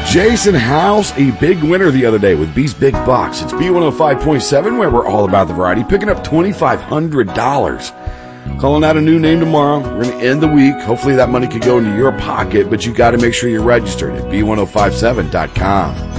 Jason House, a big winner the other day with B's Big Bucks. It's B105.7, where we're all about the variety, picking up $2,500. Calling out a new name tomorrow. We're going to end the week. Hopefully that money could go into your pocket, but you got to make sure you're registered at B1057.com.